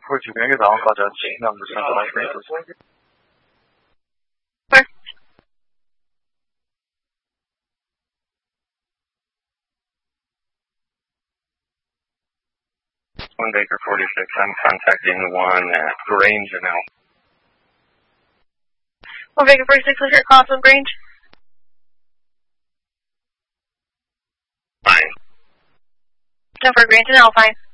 Baker 42 Baker down, Roger, change number satellite Baker. Where? 1 Baker 46, I'm contacting 1 at Grange now. 1 Baker 46, what's your cost of Grange? Fine. No, for Grange and Alpine.